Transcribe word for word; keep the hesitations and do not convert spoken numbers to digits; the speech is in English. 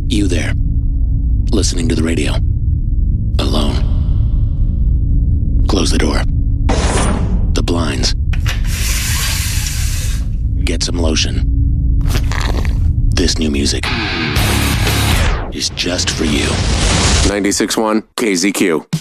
You there, listening to the radio, alone. Close the door. The blinds. Get some lotion. This new music is just for you. ninety-six point one K Z Q.